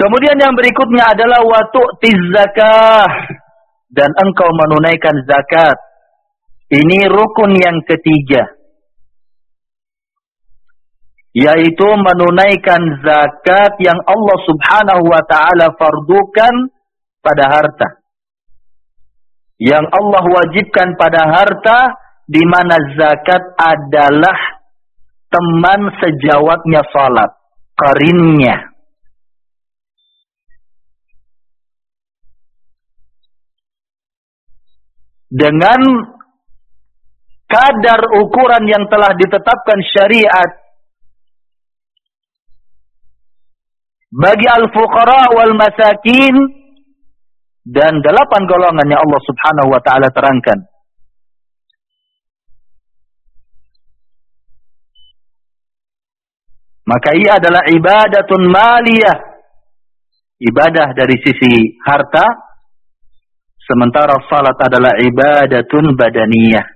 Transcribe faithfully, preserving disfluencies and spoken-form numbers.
Kemudian yang berikutnya adalah wa tu'tiz zakah, dan engkau menunaikan zakat. Ini rukun yang ketiga, yaitu menunaikan zakat yang Allah Subhanahu wa taala fardukan pada harta. Yang Allah wajibkan pada harta, di mana zakat adalah teman sejawatnya salat, qarinnya. Dengan kadar ukuran yang telah ditetapkan syariat bagi al-fuqara wal masakin, dan delapan golongan yang Allah Subhanahu wa taala terangkan. Maka ia adalah ibadatun maliyah, ibadah dari sisi harta, sementara salat adalah ibadatun badaniyah,